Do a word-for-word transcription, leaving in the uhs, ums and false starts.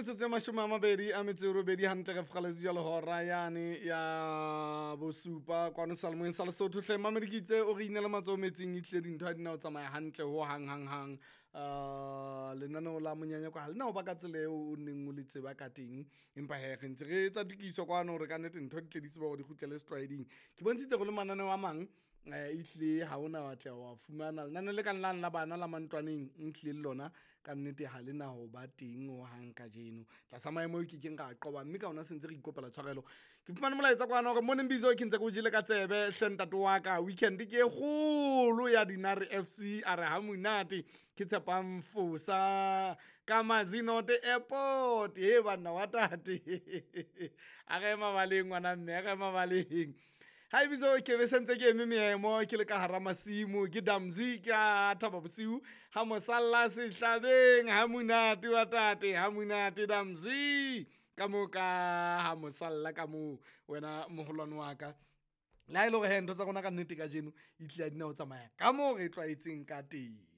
metsotso e mashome a mabedi a metso e robedi hantle re fokgaletse jalo hora yane ya bosupa kwano salmoeng sa Lesotho. Hle Mamedikitse o re inela matsoho metsing e tlile dintho ha dinao tsamaya hantle ho hang hang hang. Uh, lenaneo la monyanya kwa le nao ba ka tsela eo o neng o le tseba ka teng, empa he re ntse re etsa dikiso kwano hore ka nnete ntho di tle di tseba hore di kgutlele setlwaeding. Ke bontshitse go le mananeo a mang eh ihle ha ona wa tla wa fumana lenaneo le ka nlang la bana la mantwaneng ntlile le lona ka nnete ha lena ho ba teng o hang ka jeno tla samaya mo ke keng ka qoba mme ka ona sentse re ikopela tshwarelo. Ke fumana molaetsa kwana hore morning bizo ke ntse go jile ka tsebe hle ntate wa ka weekend ke kgolo ya Dinari F C a re ha monate ke tshepang fosa ka Mazinote Airport he bana wa tate a ge mabaleng ngwana mme a ge mabaleng. Hai bizo ke be sentse ke eme meemo ke le ka hara masimo ke Damzi ka Thaba Bosiu ha mosalla sehlabeng ha monate wa tate ha monate Damzi ka mo ka ha mosalla ka mo wena moholwane wa ka la ile go he ntho tsa gona ka nnete ka jeno e tlile a dina o tsamaya ka mo re tlwaetseng ka teng.